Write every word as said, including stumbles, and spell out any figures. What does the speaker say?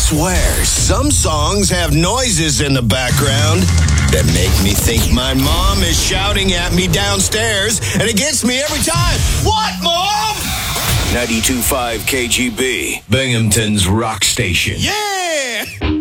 swear, some songs have noises in the background that make me think my mom is shouting at me downstairs, and it gets me every time. What, Mom? ninety-two point five K G B, Binghamton's rock station. Yeah!